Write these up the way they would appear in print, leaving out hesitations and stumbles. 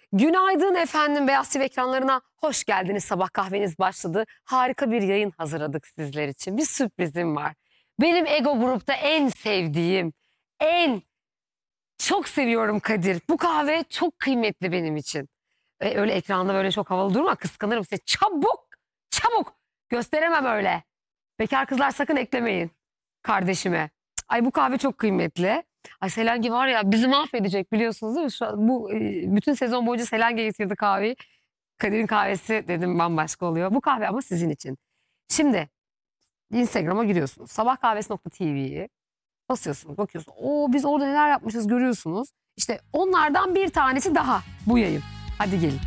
Günaydın efendim, Beyaz TV ekranlarına hoş geldiniz. Sabah kahveniz başladı. Harika bir yayın hazırladık sizler için. Bir sürprizim var. Benim Ego Grup'ta en sevdiğim, çok seviyorum Kadir. Bu kahve çok kıymetli benim için. Öyle ekranda böyle çok havalı durma, kıskanırım size. Çabuk, çabuk. Gösteremem öyle. Bekar kızlar sakın eklemeyin kardeşime. Ay bu kahve çok kıymetli. Ay Selenge var ya bizi mahvedecek biliyorsunuz değil mi? Bütün sezon boyunca Selenge getirdi kahveyi. Kadir'in kahvesi dedim bambaşka oluyor. Bu kahve ama sizin için. Şimdi Instagram'a giriyorsunuz. Sabahkahvesi.tv'yi basıyorsunuz, bakıyorsunuz. Biz orada neler yapmışız görüyorsunuz. İşte onlardan bir tanesi daha bu yayın. Hadi gelin.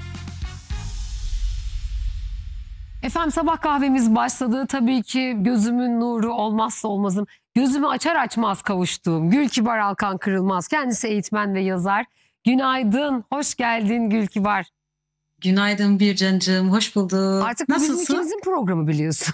Efendim sabah kahvemiz başladı. Tabii ki gözümün nuru olmazsa olmazım. Gözümü açar açmaz kavuştuğum Gülkibar Alkan Kırılmaz. Kendisi eğitmen ve yazar. Günaydın, hoş geldin Gülkibar. Günaydın Bircancığım, hoş bulduk. Artık bu bizim ikimizin programı biliyorsun.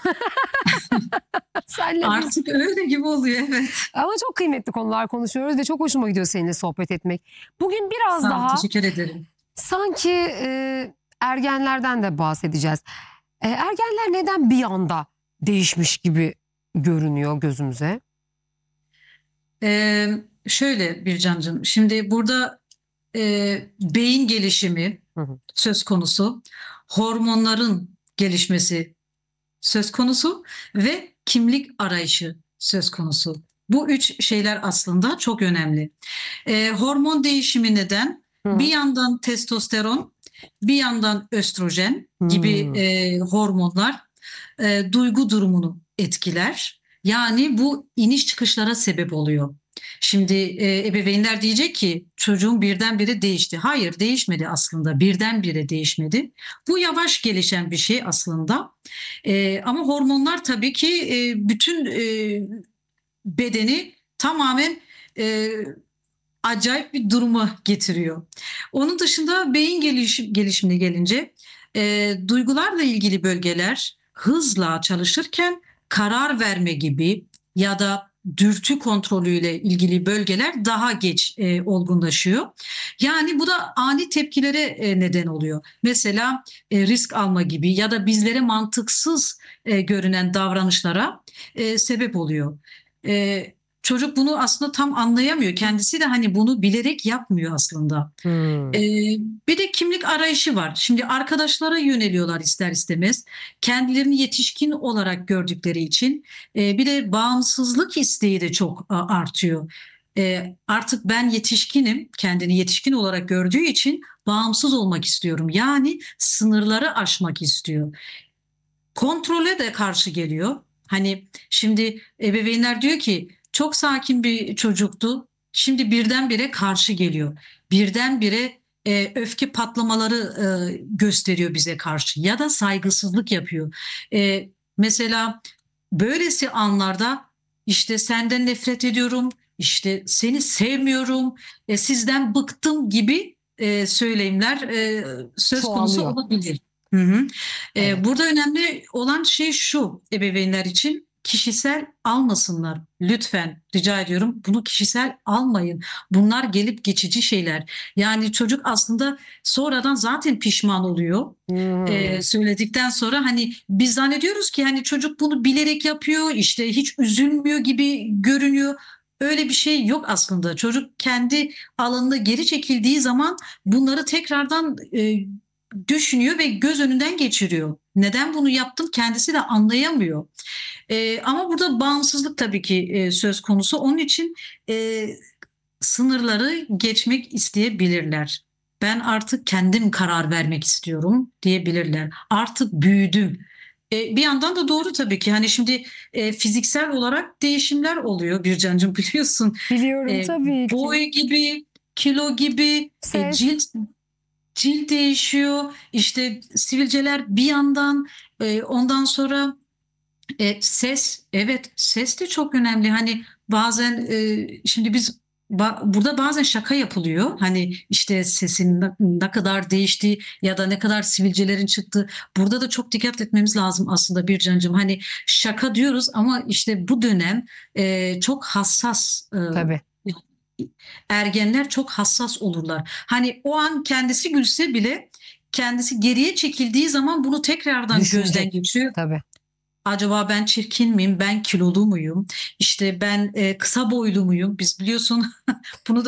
Artık öyle gibi oluyor, evet. Ama çok kıymetli konular konuşuyoruz ve çok hoşuma gidiyor seninle sohbet etmek. Bugün biraz daha teşekkür ederim. sanki ergenlerden de bahsedeceğiz. Ergenler neden bir anda değişmiş gibi görünüyor gözümüze? Şöyle Bircancığım, şimdi burada beyin gelişimi söz konusu, hormonların gelişmesi söz konusu ve kimlik arayışı söz konusu. Bu üç şeyler aslında çok önemli. Hormon değişimi neden? Bir yandan testosteron, bir yandan östrojen gibi hormonlar duygu durumunu etkiler. Yani bu iniş çıkışlara sebep oluyor. Şimdi ebeveynler diyecek ki çocuğun birdenbire değişti. Hayır, değişmedi aslında. Birdenbire değişmedi. Bu yavaş gelişen bir şey aslında. Ama hormonlar tabii ki bütün bedeni tamamen acayip bir duruma getiriyor. Onun dışında beyin gelişimine gelince duygularla ilgili bölgeler hızla çalışırken karar verme gibi ya da dürtü kontrolüyle ilgili bölgeler daha geç olgunlaşıyor. Yani bu da ani tepkilere neden oluyor. Mesela risk alma gibi ya da bizlere mantıksız görünen davranışlara sebep oluyor. Çocuk bunu aslında tam anlayamıyor. Kendisi de hani bunu bilerek yapmıyor aslında. Bir de kimlik arayışı var. Şimdi arkadaşlara yöneliyorlar ister istemez. Kendilerini yetişkin olarak gördükleri için bir de bağımsızlık isteği de çok artıyor. Artık ben yetişkinim, kendini yetişkin olarak gördüğü için bağımsız olmak istiyorum. Yani sınırları aşmak istiyor. Kontrole de karşı geliyor. Hani şimdi ebeveynler diyor ki çok sakin bir çocuktu. Şimdi birdenbire karşı geliyor. Birdenbire öfke patlamaları gösteriyor bize karşı ya da saygısızlık yapıyor. Mesela böylesi anlarda işte senden nefret ediyorum, işte seni sevmiyorum, sizden bıktım gibi söylemler söz konusu olabilir. Hı hı. Evet. Burada önemli olan şey şu, ebeveynler için kişisel almasınlar. Lütfen rica ediyorum, bunu kişisel almayın. Bunlar gelip geçici şeyler. Yani çocuk aslında sonradan zaten pişman oluyor. Söyledikten sonra hani biz zannediyoruz ki hani çocuk bunu bilerek yapıyor, işte hiç üzülmüyor gibi görünüyor. Öyle bir şey yok aslında. Çocuk kendi alanında geri çekildiği zaman bunları tekrardan düşünüyor ve göz önünden geçiriyor. Neden bunu yaptım kendisi de anlayamıyor. Ama burada bağımsızlık tabii ki söz konusu. Onun için sınırları geçmek isteyebilirler. Ben artık kendim karar vermek istiyorum diyebilirler. Artık büyüdüm. Bir yandan da doğru tabii ki. Hani şimdi fiziksel olarak değişimler oluyor Bircancığım, biliyorsun. Biliyorum tabii ki. Boy gibi, kilo gibi, cilt değişiyor. İşte sivilceler bir yandan, ondan sonra ses, evet ses de çok önemli. Hani bazen şimdi biz burada bazen şaka yapılıyor. Hani işte sesin ne kadar değişti ya da ne kadar sivilcelerin çıktı. Burada da çok dikkat etmemiz lazım aslında Bircancığım. Hani şaka diyoruz ama işte bu dönem çok hassas Tabii. ergenler çok hassas olurlar. Hani o an kendisi gülse bile kendisi geriye çekildiği zaman bunu tekrardan gözden Düşünecek. geçiriyor. Tabii. Acaba ben çirkin miyim? Ben kilolu muyum? İşte ben kısa boylu muyum? Biz biliyorsun bunu da